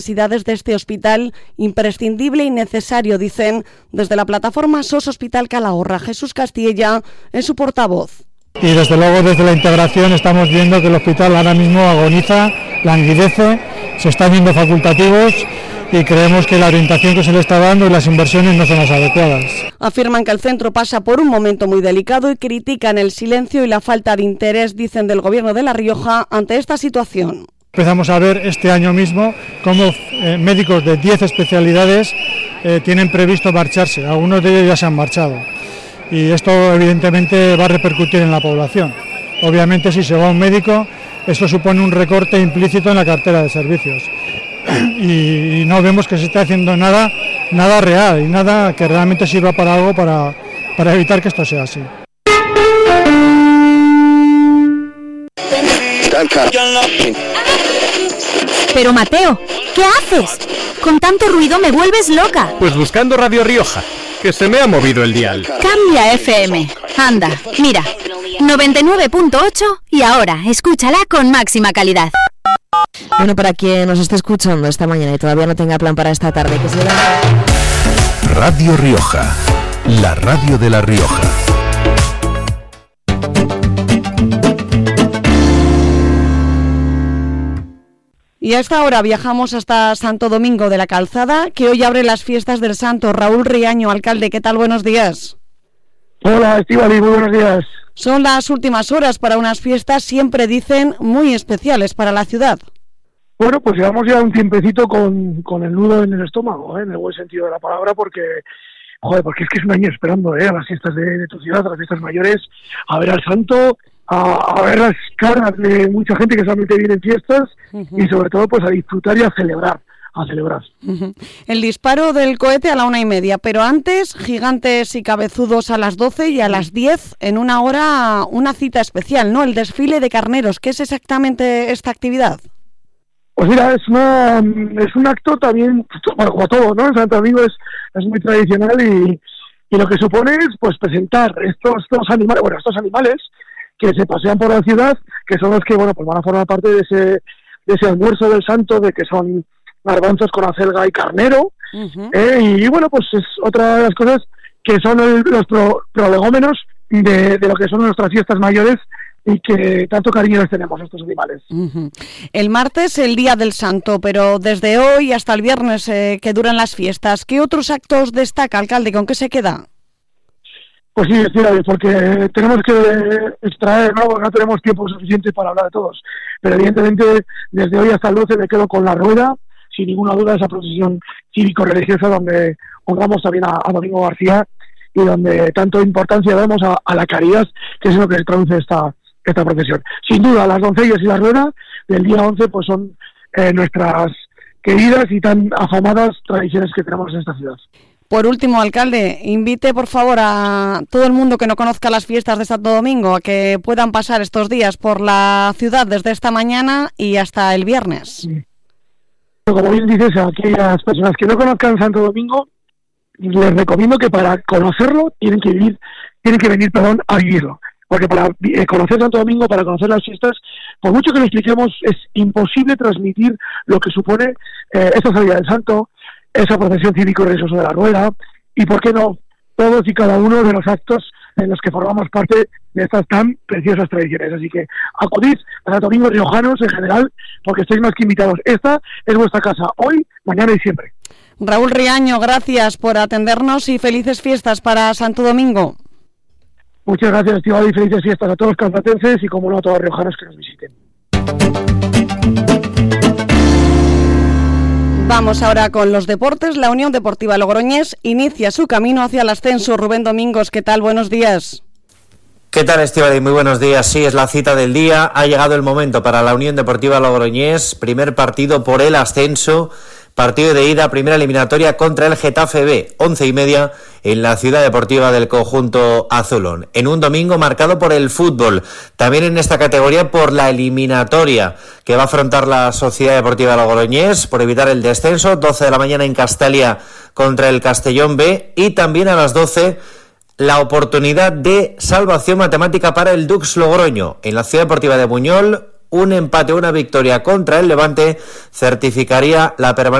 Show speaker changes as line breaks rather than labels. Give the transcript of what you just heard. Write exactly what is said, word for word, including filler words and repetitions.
necesidades de este hospital, imprescindible y necesario, dicen desde la plataforma S O S Hospital Calahorra. Jesús Castilla es su portavoz.
Y desde luego desde la integración estamos viendo que el hospital ahora mismo agoniza, languidece, se están viendo facultativos y creemos que la orientación que se le está dando y las inversiones no son las adecuadas.
Afirman que el centro pasa por un momento muy delicado y critican el silencio y la falta de interés, dicen, del Gobierno de La Rioja ante esta situación.
Empezamos a ver este año mismo cómo eh, médicos de diez especialidades eh, tienen previsto marcharse, algunos de ellos ya se han marchado y esto evidentemente va a repercutir en la población. Obviamente si se va un médico, eso supone un recorte implícito en la cartera de servicios. Y, y no vemos que se esté haciendo nada, nada real y nada que realmente sirva para algo para, para evitar que esto sea así.
Pero Mateo, ¿qué haces? Con tanto ruido me vuelves loca.
Pues buscando Radio Rioja, que se me ha movido el dial.
Cambia F M. Anda, mira, noventa y nueve punto ocho y ahora escúchala con máxima calidad.
Bueno, para quien nos esté escuchando esta mañana y todavía no tenga plan para esta tarde, que se la...
Radio Rioja, la radio de La Rioja.
Y a esta hora viajamos hasta Santo Domingo de la Calzada, que hoy abre las fiestas del Santo. Raúl Riaño, alcalde, ¿qué tal? Buenos días.
Hola, Estíbaliz, muy buenos días.
Son las últimas horas para unas fiestas, siempre dicen, muy especiales para la ciudad.
Bueno, pues llevamos ya un tiempecito con, con el nudo en el estómago, ¿eh? En el buen sentido de la palabra, porque, joder, porque es que es un año esperando, ¿eh? A las fiestas de, de tu ciudad, a las fiestas mayores, a ver al santo, a, a ver las caras de mucha gente que solamente viene en fiestas, uh-huh. Y sobre todo pues a disfrutar y a celebrar. a celebrar.
Uh-huh. El disparo del cohete a la una y media, pero antes, gigantes y cabezudos a las doce y a las diez, en una hora, una cita especial, ¿no? El desfile de carneros. ¿Qué es exactamente esta actividad?
Pues mira, es una es un acto también, bueno, como todo, ¿no? En Santo Domingo es, es muy tradicional y, y lo que supone es pues presentar estos, estos animales, bueno, estos animales que se pasean por la ciudad, que son los que, bueno, pues van a formar parte de ese, de ese almuerzo del santo, de que son garbanzos con acelga y carnero, uh-huh. eh, y, y bueno, pues es otra de las cosas que son el, los pro, prolegómenos de, de lo que son nuestras fiestas mayores y que tanto cariño les tenemos a estos animales.
Uh-huh. El martes, el Día del Santo, pero desde hoy hasta el viernes eh, que duran las fiestas, ¿qué otros actos destaca, alcalde? ¿Con qué se queda?
Pues sí, sí, porque tenemos que extraer, ¿no? No tenemos tiempo suficiente para hablar de todos, pero evidentemente desde hoy hasta el doce me quedo con la rueda, sin ninguna duda, esa procesión cívico-religiosa donde honramos también a, a Domingo García y donde tanto importancia damos a, a la caridad, que es lo que se traduce esta, esta procesión. Sin duda, las doncellas y la rueda del día once pues son eh, nuestras queridas y tan afamadas tradiciones que tenemos en esta ciudad.
Por último, alcalde, invite por favor a todo el mundo que no conozca las fiestas de Santo Domingo a que puedan pasar estos días por la ciudad desde esta mañana y hasta el viernes.
Sí. Como bien dices, a aquellas personas que no conozcan Santo Domingo, les recomiendo que para conocerlo tienen que vivir, tienen que venir, perdón, a vivirlo. Porque para conocer Santo Domingo, para conocer las fiestas, por mucho que lo expliquemos, es imposible transmitir lo que supone eh, esta salida del santo, esa procesión cívico-religiosa de la rueda, y por qué no, todos y cada uno de los actos en los que formamos parte de estas tan preciosas tradiciones. Así que acudid a Santo Domingo riojanos en general, porque estáis más que invitados. Esta es vuestra casa, hoy, mañana y siempre.
Raúl Riaño, gracias por atendernos y felices fiestas para Santo Domingo.
Muchas gracias, Estíbaliz, y felices fiestas a todos los calzatenses y, como no, a todos los riojanos que nos visiten.
Vamos ahora con los deportes. La Unión Deportiva Logroñés inicia su camino hacia el ascenso. Rubén Domingos, ¿qué tal? Buenos días.
¿Qué tal, Estíbaliz? Muy buenos días. Sí, es la cita del día. Ha llegado el momento para la Unión Deportiva Logroñés. Primer partido por el ascenso. Partido de ida, primera eliminatoria contra el Getafe B, once y media, en la ciudad deportiva del conjunto azulón. En un domingo marcado por el fútbol, también en esta categoría por la eliminatoria que va a afrontar la Sociedad Deportiva Logroñés por evitar el descenso, doce de la mañana en Castalia contra el Castellón B, y también a las doce la oportunidad de salvación matemática para el Dux Logroño, en la ciudad deportiva de Buñol, Un empate o una victoria contra el Levante certificaría la permanencia